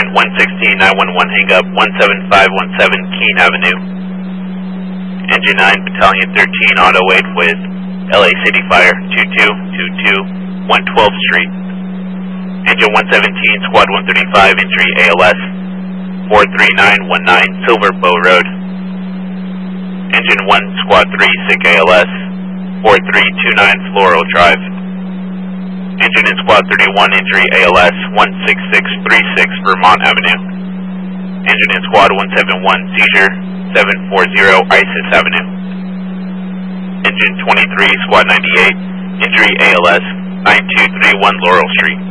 Engine 116, 911 hang up, 17517 Keene Avenue. Engine 9, Battalion 13, Auto 8 with LA City Fire, 2222 112th Street. Engine 117, Squad 135, entry ALS, 43919 Silver Bow Road. Engine 1, Squad 3, SIC ALS, 4329 Floral Drive. Engine in Squad 31, entry ALS, 16636 Vermont Avenue. Engine in Squad 171, seizure, 740 Isis Avenue. Engine 23, Squad 98, entry ALS, 9231 Laurel Street.